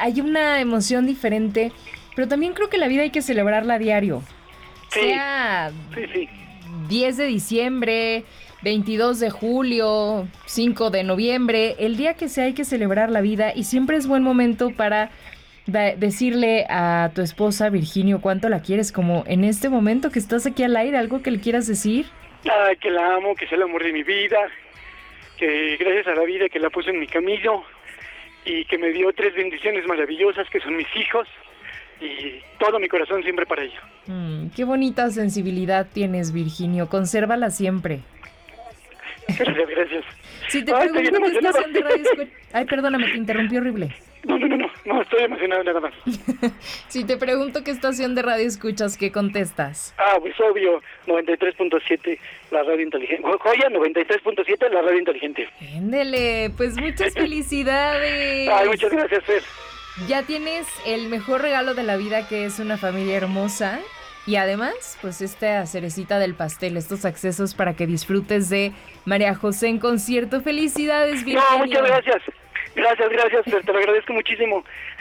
hay una emoción diferente, pero también creo que la vida hay que celebrarla a diario. Sí, Sea sí. 10 de diciembre, 22 de julio, 5 de noviembre, el día que sea hay que celebrar la vida y siempre es buen momento para decirle a tu esposa, Virginio, cuánto la quieres, como en este momento que estás aquí al aire, algo que le quieras decir. Ay, que la amo, que es el amor de mi vida, que gracias a la vida que la puso en mi camino y que me dio 3 bendiciones maravillosas que son mis hijos y todo mi corazón siempre para ella. Qué bonita sensibilidad tienes, Virginio, consérvala siempre. Gracias. Si te Ay, pregunto qué estación de radio escuchas... Ay, perdóname, te interrumpí horrible. No, estoy emocionado nada más. Si te pregunto qué estación de radio escuchas, ¿qué contestas? Pues obvio, 93.7, la radio inteligente. Joya, 93.7, la radio inteligente. Éndele, pues muchas felicidades. Ay, muchas gracias, Fer. Ya tienes el mejor regalo de la vida, que es una familia hermosa. Y además, pues esta cerecita del pastel, estos accesos para que disfrutes de María José en concierto. ¡Felicidades, Virginia! No, muchas gracias. Gracias, Fer, te lo agradezco muchísimo.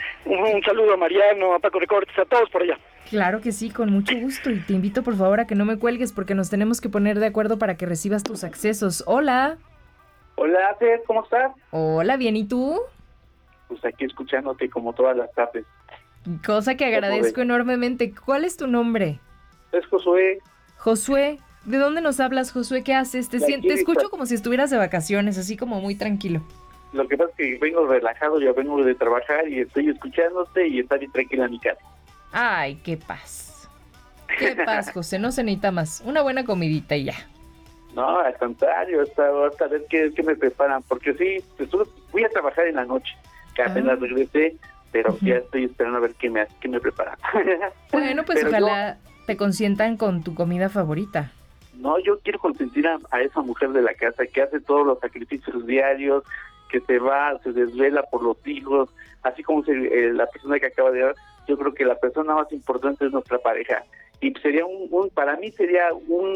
Un saludo a Mariano, a Paco Recortes, a todos por allá. Claro que sí, con mucho gusto. Y te invito, por favor, a que no me cuelgues porque nos tenemos que poner de acuerdo para que recibas tus accesos. ¡Hola! Hola, Fer, ¿cómo estás? Hola, ¿bien y tú? Pues aquí escuchándote como todas las tardes. Cosa que agradezco enormemente. ¿Cuál es tu nombre? Es Josué. Josué, ¿de dónde nos hablas, Josué? ¿Qué haces? Te escucho como si estuvieras de vacaciones, así como muy tranquilo. Lo que pasa es que vengo relajado, ya vengo de trabajar y estoy escuchándote y está bien tranquila en mi casa. Ay, qué paz. Qué paz, José, no se necesita más. Una buena comidita y ya. No, al contrario, hasta ver qué me preparan, porque sí, fui a trabajar en la noche, que apenas regresé, pero ya estoy esperando a ver qué me preparan. Bueno, pues pero ojalá te consientan con tu comida favorita. No, yo quiero consentir a esa mujer de la casa que hace todos los sacrificios diarios, que se desvela por los hijos, así como la persona que acaba de dar. Yo creo que la persona más importante es nuestra pareja. Y sería para mí sería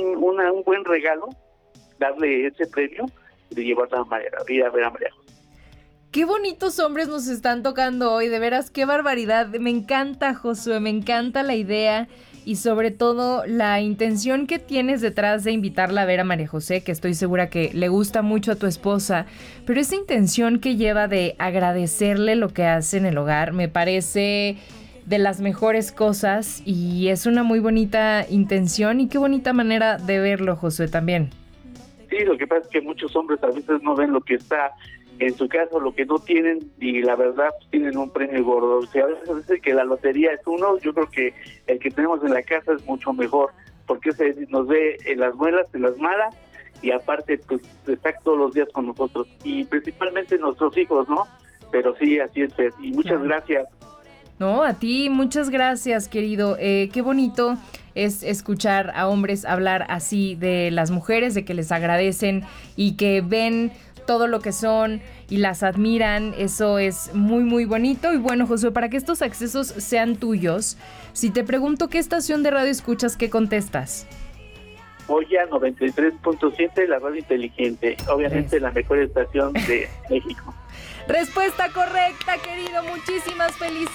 un buen regalo darle ese premio de llevarla a ir a ver a María José. Qué bonitos hombres nos están tocando hoy, de veras, qué barbaridad. Me encanta, Josué, me encanta la idea y sobre todo la intención que tienes detrás de invitarla a ver a María José, que estoy segura que le gusta mucho a tu esposa, pero esa intención que lleva de agradecerle lo que hace en el hogar me parece de las mejores cosas y es una muy bonita intención y qué bonita manera de verlo, Josué, también. Sí, lo que pasa es que muchos hombres a veces no ven lo que está en su caso, lo que no tienen, y la verdad pues, tienen un premio gordo. O sea, a veces dice que la lotería es uno, yo creo que el que tenemos en la casa es mucho mejor, porque nos ve en las buenas, en las malas, y aparte pues está todos los días con nosotros, y principalmente nuestros hijos, ¿no? Pero sí, así es, y muchas gracias. No, a ti, muchas gracias, querido. Qué bonito es escuchar a hombres hablar así de las mujeres, de que les agradecen y que ven todo lo que son y las admiran. Eso es muy, muy bonito. Y bueno, Josué, para que estos accesos sean tuyos, si te pregunto qué estación de radio escuchas, ¿qué contestas? Joya 93.7, la radio inteligente. Obviamente la mejor estación de México. Respuesta correcta, querido. Muchísimas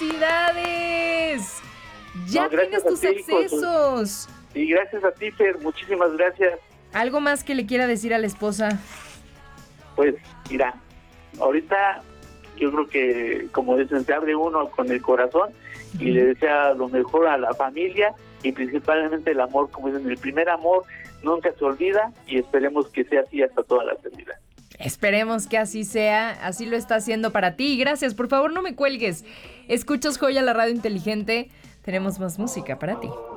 felicidades. Ya tienes tus accesos. Sí, gracias a ti, Fer. Muchísimas gracias. ¿Algo más que le quiera decir a la esposa? Pues, mira, ahorita yo creo que, como dicen, se abre uno con el corazón y le desea lo mejor a la familia y principalmente el amor, como dicen, el primer amor nunca se olvida y esperemos que sea así hasta toda la eternidad. Esperemos que así sea, así lo está haciendo para ti. Gracias, por favor no me cuelgues. Escuchas Joya, la radio inteligente. Tenemos más música para ti.